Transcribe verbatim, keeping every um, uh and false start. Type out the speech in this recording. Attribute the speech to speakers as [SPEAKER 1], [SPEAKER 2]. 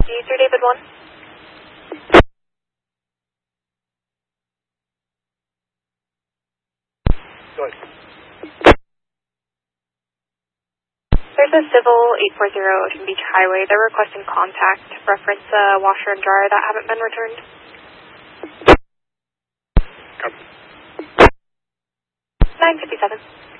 [SPEAKER 1] User David one.
[SPEAKER 2] Go ahead.
[SPEAKER 1] There's a civil eight forty Ocean Beach Highway. They're requesting contact to reference a washer and dryer that haven't been returned.
[SPEAKER 2] Copy.
[SPEAKER 1] nine fifty-seven.